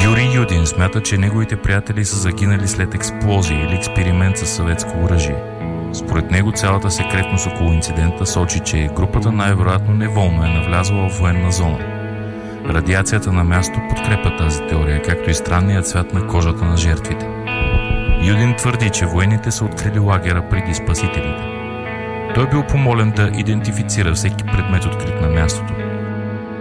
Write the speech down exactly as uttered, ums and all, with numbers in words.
Юрий Юдин смята, че неговите приятели са загинали след експлозия или експеримент със съветско оръжие. Според него цялата секретност около инцидента сочи, че групата най-вероятно неволно е навлязла в военна зона. Радиацията на място подкрепя тази теория, както и странният цвят на кожата на жертвите. Юдин твърди, че военните са открили лагера преди спасителите. Той бил помолен да идентифицира всеки предмет открит на мястото.